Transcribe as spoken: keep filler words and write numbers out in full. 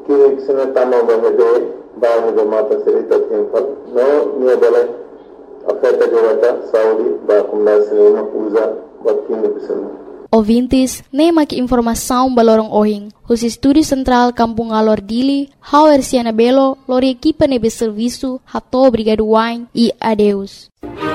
kini kisana tama bahede bahede mata serita tempat no nia bala afeta jogata saudi ba kumna sinema usa bakini bisana. Ouvintes, nem aqui informação balorong ohing. Os estúdios central Kampung Alor Dili, Hauer Siana Belo, lori equipa nebe serviço, hato obrigado wine e adeus.